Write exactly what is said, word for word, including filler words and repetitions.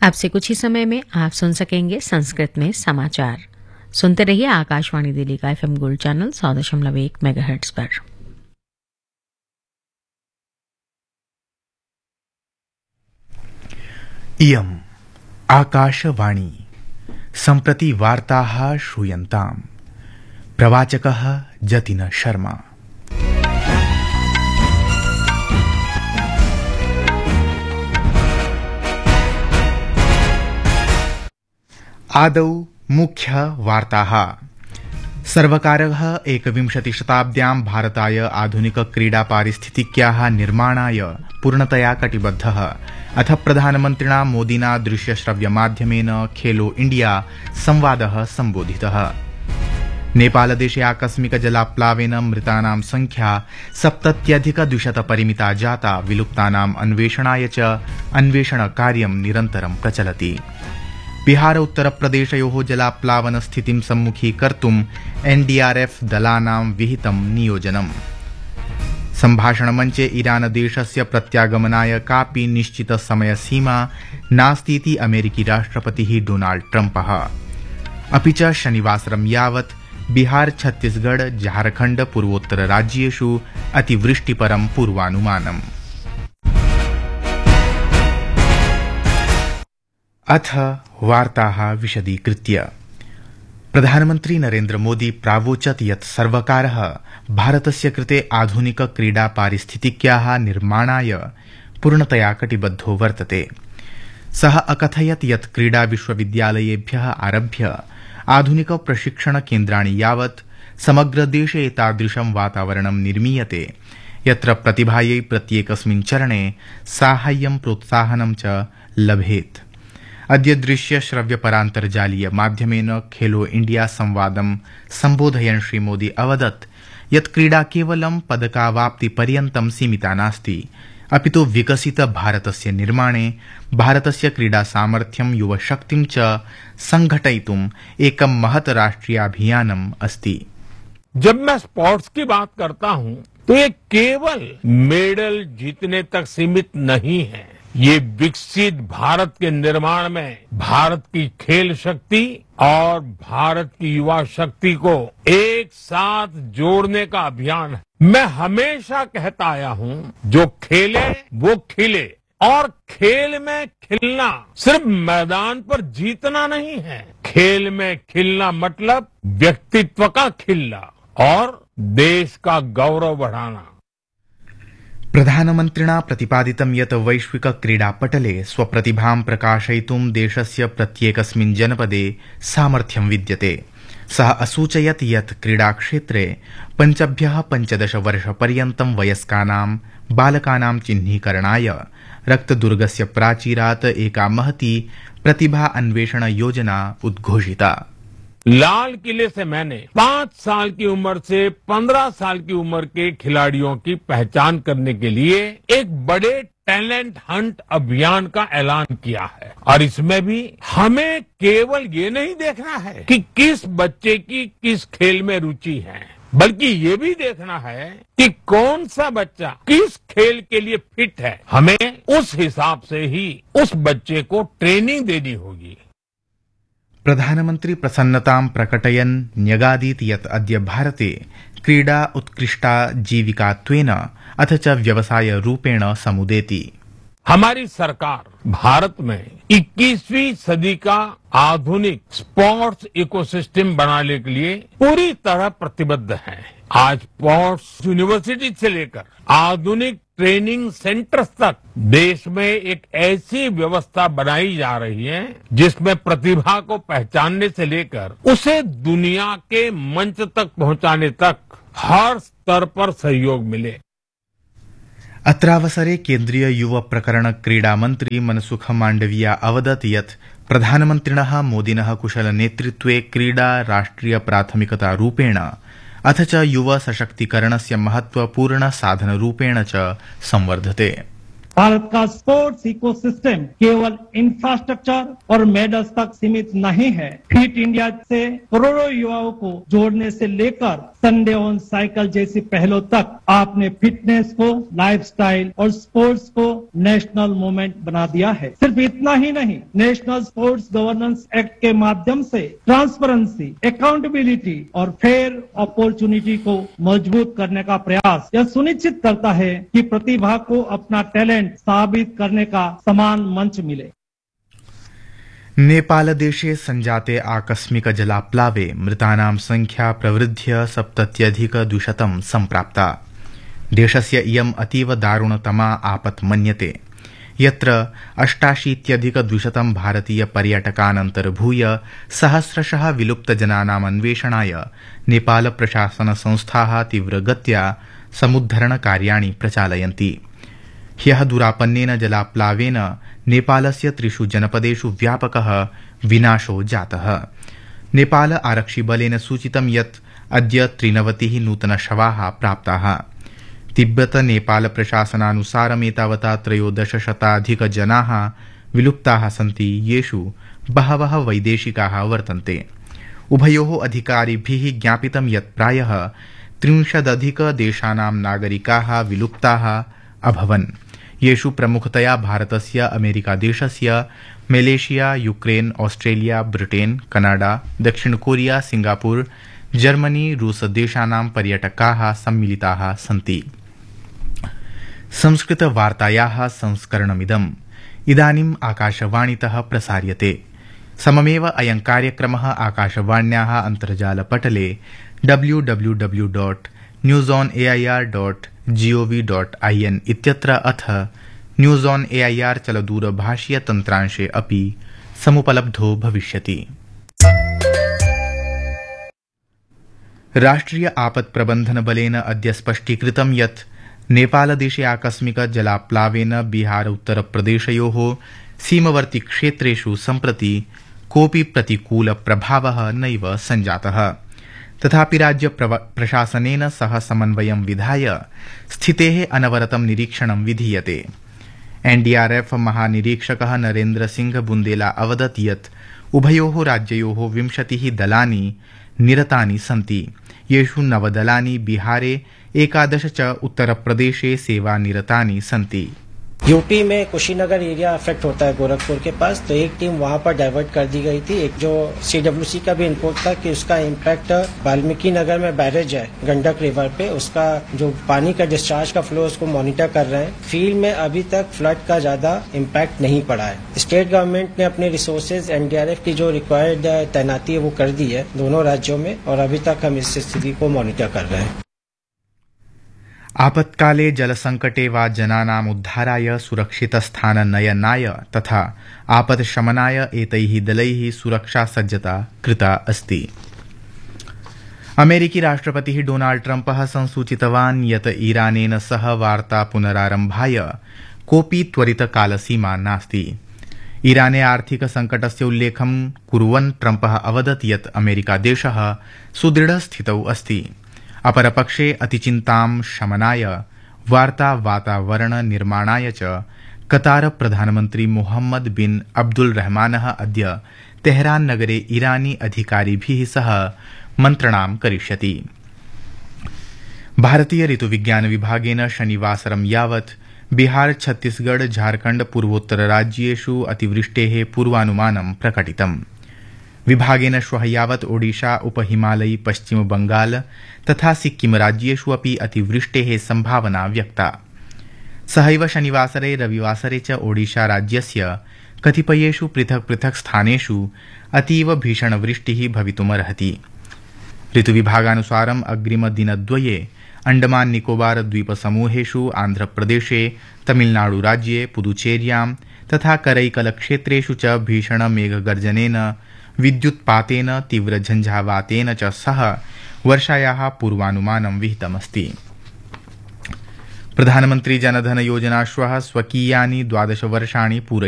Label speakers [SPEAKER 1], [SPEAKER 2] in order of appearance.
[SPEAKER 1] अब से कुछ ही समय में आप सुन सकेंगे संस्कृत में समाचार। सुनते रहिए आकाशवाणी दिल्ली का एफएम गोल्ड चैनल सौ दशमलव एक मेगाहर्ट्ज पर।
[SPEAKER 2] इयम् आकाशवाणी सम्प्रति वार्ताः श्रूयन्ताम्। प्रवाचकः जतिन शर्मा। आदौ मुख्य वार्ताः। सर्वकारः एकविंशतिशताब्द्यां भारताय आधुनिक क्रीडा पारिस्थितिक्याः निर्माणाय पूर्णतया कटिबद्धः। अथ प्रधानमन्त्रिणा मोदिना दृश्यश्रव्यमाध्यमेन खेलो इंडिया संवादः सम्बोधितः। नेपालदेशे आकस्मिक जलाप्लावेन मृतानां संख्या सप्तत्यधिक द्विशत परिमिता जाता। विलुप्तानाम् अन्वेषणाय च अन्वेषण कार्यं निरन्तरं प्रचलति। बिहार उत्तरप्रदेशयोः जलाप्लावन स्थितिं सम्मुखीकर्तुम् एनडीआरएफ दलानां विहितं नियोजनम्। सम्भाषणमञ्चे ईरान देशस्य प्रत्यागमनाय कापि निश्चित समयसीमा नास्तीति अमेरिकी राष्ट्रपतिः डोनाल्ड ट्रम्पः। अपि च शनिवासरं यावत् बिहार छत्तीसगढ़ झारखण्ड पूर्वोत्तर राज्येषु अतिवृष्टिपरं पूर्वानुमानम्। अथ वार्ताः विशदीकृत्य। प्रधानमन्त्री नरेन्द्र मोदी प्रावोचत् यत् सर्वकारः भारतस्य कृते आधुनिक क्रीडा पारिस्थितिक्याः निर्माणाय पूर्णतया कटिबद्धो वर्तते। सः अकथयत् यत् क्रीडा विश्वविद्यालयेभ्यः आरभ्य आधुनिक प्रशिक्षण केन्द्राणि यावत् समग्र देशे एतादृशं वातावरणं निर्मीयते यत्र प्रतिभायै प्रत्येकस्मिन् चरणे साहाय्यं प्रोत्साहनं च लभेत्। अद्य दृश्य श्रव्य परान्तर्जालीय माध्यमेन खेलो इंडिया संवादं सम्बोधयन् श्रीमोदी अवदत् यत् क्रीडा केवलं पदकावाप्ति पर्यन्तं सीमिता नास्ति, अपितु विकसित भारतस्य निर्माणे भारतस्य क्रीडा सामर्थ्यं युवशक्तिं च संघटयितुम् एकं महत् राष्ट्रियाभियानम् अस्ति।
[SPEAKER 3] जब मैं स्पोर्ट्स की बात करता हूं तो ये केवल मेडल जीतने तक सीमित नहीं है। ये विकसित भारत के निर्माण में भारत की खेल शक्ति और भारत की युवा शक्ति को एक साथ जोड़ने का अभियान है। मैं हमेशा कहता आया हूं, जो खेले वो खिले, और खेल में खिलना सिर्फ मैदान पर जीतना नहीं है। खेल में खिलना मतलब व्यक्तित्व का खिलना और देश का गौरव बढ़ाना।
[SPEAKER 2] प्रधानमन्त्रिणा प्रतिपादितं यत् वैश्विक क्रीडापटले स्वप्रतिभां प्रकाशयितुं देशस्य प्रत्येकस्मिन् जनपदे सामर्थ्यं विद्यते। सः असूचयत् यत् क्रीडाक्षेत्रे पञ्चभ्यः पञ्चदश वर्षपर्यन्तं वयस्कानां बालकानां चिह्नीकरणाय रक्तदुर्गस्य प्राचीरात् एका महती प्रतिभा अन्वेषण योजना उद्घोषिता।
[SPEAKER 3] लाल किले से मैंने पांच साल की उम्र से पंद्रह साल की उम्र के खिलाड़ियों की पहचान करने के लिए एक बड़े टैलेंट हंट अभियान का ऐलान किया है। और इसमें भी हमें केवल ये नहीं देखना है कि किस बच्चे की किस खेल में रुचि है, बल्कि ये भी देखना है कि कौन सा बच्चा किस खेल के लिए फिट है। हमें उस हिसाब से ही उस बच्चे को ट्रेनिंग देनी होगी।
[SPEAKER 2] प्रधानमन्त्री प्रसन्नतां प्रकटयन् न्यगादीत् यत् अद्य भारते क्रीडा उत्कृष्टा जीविकात्वेन अथ च व्यवसाय रूपेण समुदेति।
[SPEAKER 3] हमारी सरकार भारत में इक्कीसवीं सदी का आधुनिक स्पोर्ट्स इकोसिस्टम बनाने के लिए पूरी तरह प्रतिबद्ध है। आज स्पोर्ट्स यूनिवर्सिटी से लेकर आधुनिक ट्रेनिंग सेंटर्स तक देश में एक ऐसी व्यवस्था बनाई जा रही है जिसमें प्रतिभा को पहचानने से लेकर उसे दुनिया के मंच तक पहुंचाने तक हर स्तर पर सहयोग मिले।
[SPEAKER 2] अत्रावसरे केन्द्रीय युव प्रकरण क्रीडा मन्त्री मनसुख माण्डविया अवदत् यत् प्रधानमन्त्रिणः मोदिनः कुशल नेतृत्वे क्रीडा राष्ट्रिय प्राथमिकता रूपेण अथ च युव सशक्तीकरणस्य महत्वपूर्ण साधनरूपेण च संवर्धते।
[SPEAKER 4] भारत का स्पोर्ट्स इकोसिस्टम केवल इंफ्रास्ट्रक्चर और मेडल्स तक सीमित नहीं है। फिट इंडिया से करोड़ों युवाओं को जोड़ने से लेकर संडे ऑन साइकिल जैसी पहलों तक आपने फिटनेस को लाइफस्टाइल और स्पोर्ट्स को नेशनल मूवमेंट बना दिया है। सिर्फ इतना ही नहीं, नेशनल स्पोर्ट्स गवर्नेंस एक्ट के माध्यम से ट्रांसपेरेंसी, अकाउंटेबिलिटी और फेयर अपॉर्चुनिटी को मजबूत करने का प्रयास यह सुनिश्चित करता है कि प्रतिभा को अपना टैलेंट साबित करने का समान मंच मिले।
[SPEAKER 2] नेपालदेशे सञ्जाते आकस्मिक जलाप्लावे मृतानां संख्या प्रवृद्ध्य सप्तत्यधिक द्विशतं सम्प्राप्ता। देशस्य इयम् अतीव दारुणतमा आपत् मन्यते, यत्र अष्टाशीत्यधिक द्विशतं भारतीय पर्यटकान् अन्तर्भूय सहस्रशः विलुप्तजनानाम् अन्वेषणाय नेपाल प्रशासन संस्थाः तीव्रगत्या समुद्धरणकार्याणि प्रचालयन्ति। ह्यः दुरापन्नेन जलाप्लावेन नेपालस्य त्रिषु जनपदेषु व्यापकः विनाशो जातः। नेपाल आरक्षिबलेन सूचितं यत् अद्य त्रिनवतिः नूतनशवाः प्राप्ताः। तिब्बत नेपाल प्रशासनानुसारम् एतावता त्रयोदशशताधिकजनाः विलुप्ताः सन्ति, येषु बहवः वैदेशिकाः वर्तन्ते। उभयोः अधिकारिभिः ज्ञापितं यत् प्रायः त्रिंशदधिकदेशानां नागरिकाः विलुप्ताः अभवन्, येषु प्रमुखतया भारतस्य, अमेरिकादेशस्य, Malaysia, Ukraine, Australia, Britain, Canada, दक्षिण कोरिया, सिंगापुर, जर्मनी, रूस देशानां पर्यटकाः सम्मिलिताः सन्ति। संस्कृतवार्तायाः संस्करणमिदम् इदानीम् आकाशवाणीतः प्रसार्यते। सममेव अयं कार्यक्रमः आकाशवाण्याः अन्तर्जालपटले W W W dot news on AIR dot gov dot IN इत्यत्र अथ न्यूज ऑन एआईआर चलदूरभाषीय तन्त्रांशे अपि समुपलब्धो भविष्यति। राष्ट्रिय आपत् प्रबन्धन बलेन अद्य स्पष्टीकृतं यत् नेपालदेशे आकस्मिक जलाप्लावेन बिहार उत्तरप्रदेशयोः सीमवर्ति क्षेत्रेषु सम्प्रति कोऽपि प्रतिकूल प्रभावः नैव सञ्जातः। तथापि राज्य प्रशासनेन सह समन्वयं विधाय स्थितेः अनवरतं निरीक्षणं विधीयते। एनडीआरएफ महानिरीक्षकः नरेन्द्र सिंह बुन्देला अवदत् यत् उभयोः राज्ययोः विंशतिः दलानि निरतानि सन्ति, येषु नवदलानि बिहारे एकादश च उत्तरप्रदेशे सेवानिरतानि सन्ति।
[SPEAKER 5] यूपी में कुशीनगर एरिया अफेक्ट होता है गोरखपुर के पास, तो एक टीम वहां पर डाइवर्ट कर दी गई थी। एक जो सीडब्ल्यूसी का भी इनपुट था कि उसका इम्पैक्ट वाल्मीकि नगर में बैरेज है गंडक रिवर पे, उसका जो पानी का डिस्चार्ज का फ्लो उसको मॉनिटर कर रहे हैं। फील्ड में अभी तक फ्लड का ज्यादा इम्पैक्ट नहीं पड़ा है। स्टेट गवर्नमेंट ने अपने रिसोर्सेज एनडीआरएफ की जो रिक्वायर्ड तैनाती है वो कर दी है दोनों राज्यों में, और अभी तक हम इस स्थिति को मॉनिटर कर रहे हैं।
[SPEAKER 2] आपत्काले जलसंकटे वा जनानाम् उद्धाराय सुरक्षितस्थाननयनाय तथा आपत्शमनाय एतैः दलैः सुरक्षासज्जता कृता अस्ति। अमेरिकी राष्ट्रपतिः डोनाल्ड ट्रम्पः संसूचितवान् यत् ईरानेन सह वार्ता पुनरारम्भाय कोऽपि त्वरितकालसीमा नास्ति। ईराने आर्थिक संकटस्य उल्लेखं कुर्वन् ट्रम्पः अवदत् यत् अमेरिकादेशः सुदृढस्थितौ अस्ति। अपरपक्षे अतिचिन्तां शमनाय वार्ता वातावरण निर्माणाय च कतार प्रधानमन्त्री मोहम्मद बिन अब्दुल रहमानः अद्य तेहरान नगरे ईरानी अधिकारिभिः सह मन्त्रणां करिष्यति। भारतीय ऋतुविज्ञान विभागेन शनिवासरं यावत् बिहार, छत्तीसगढ़, झारखण्ड, पूर्वोत्तर राज्येषु अतिवृष्टेः पूर्वानुमानं प्रकटितम्। विभागेन श्वः यावत् ओडिशा, उपहिमालयी, पश्चिम बंगाल तथा सिक्किम राज्येषु अपि अतिवृष्टेः संभावना व्यक्ता। सहैव शनिवासरे रविवासरे च ओडिशा राज्यस्य कतिपयेषु पृथक् पृथक् स्थानेषु अतीव भीषणवृष्टिः भवितुमर्हति। ऋतुविभागानुसारम् अग्रिमदिनद्वये अंडमान निकोबार द्वीपसमूहेषु, आन्ध्रप्रदेशे, तमिलनाडु राज्ये, पुदुचेर्यां तथा करैकल क्षेत्रेषु च भीषण मेघगर्जनेन, विद्युत्पातेन, तीव्रझञ्झावातेन च सह वर्षायाः पूर्वानुमानं विहितमस्ति। प्रधानमन्त्री जनधन योजना श्वः स्वकीयानि द्वादश वर्षाणि पूरयिष्यति।